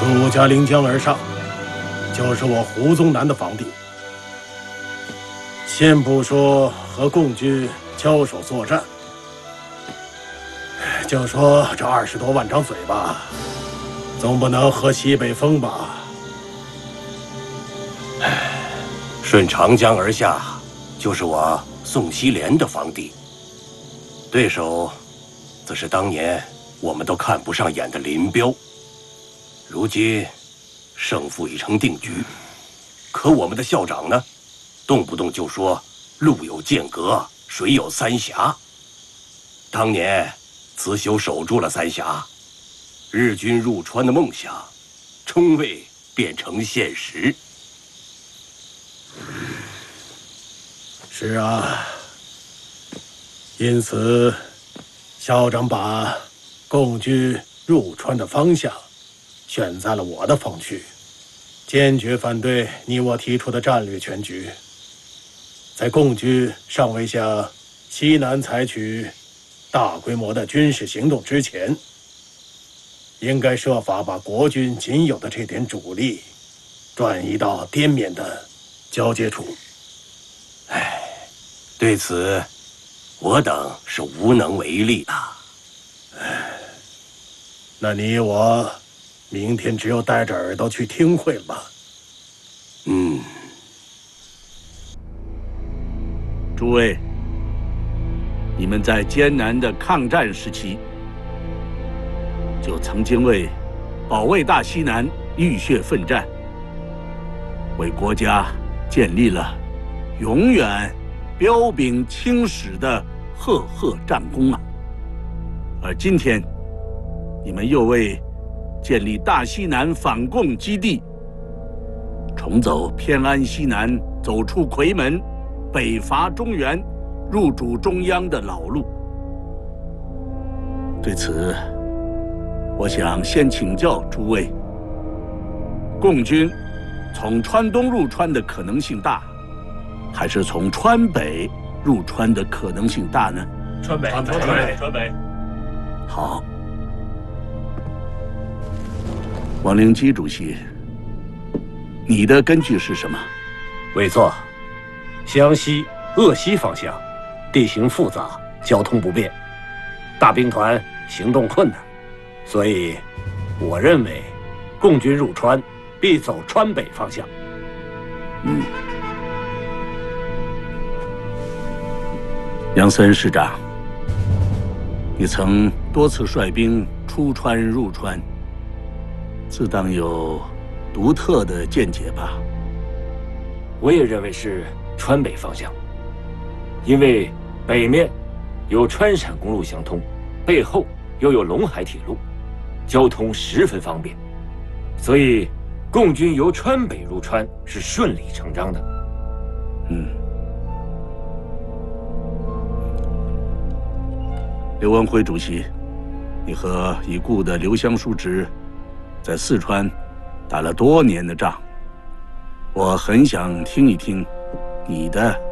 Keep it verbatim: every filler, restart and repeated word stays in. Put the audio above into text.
苏家临江而上，就是我胡宗南的防地。先不说和共军交手作战，就说这二十多万张嘴巴，总不能喝西北风吧？ 顺长江而下，就是我宋希濂的防地。对手，则是当年我们都看不上眼的林彪。如今，胜负已成定局，可我们的校长呢，动不动就说路有间隔，水有三峡。当年，慈禧守住了三峡，日军入川的梦想，终未变成现实。 是啊，因此，校长把共军入川的方向选在了我的方区，坚决反对你我提出的战略全局。在共军尚未向西南采取大规模的军事行动之前，应该设法把国军仅有的这点主力转移到滇缅的交界处。 唉，对此，我等是无能为力的。 唉，那你我明天只有带着耳朵去听会了吧？ 嗯。 诸位，你们在艰难的抗战时期，就曾经为保卫大西南浴血奋战，为国家建立了永远彪炳青史的赫赫战功啊！而今天，你们又为建立大西南反共基地，重走偏安西南、走出夔门、北伐中原、入主中央的老路。对此，我想先请教诸位：共军从川东入川的可能性大，还是从川北入川的可能性大呢？ 川北，川北， 川北。 好，王灵基主席，你的根据是什么？ 委座，湘西鄂西方向地形复杂，交通不便，大兵团行动困难，所以我认为共军入川必走川北方向。 嗯。杨森师长，你曾多次率兵出川入川，自当有独特的见解吧？ 我也认为是川北方向，因为北面有川陕公路相通，背后又有陇海铁路，交通十分方便，所以共军由川北入川是顺理成章的。 嗯。刘文辉主席，你和已故的刘湘叔侄在四川打了多年的仗，我很想听一听你的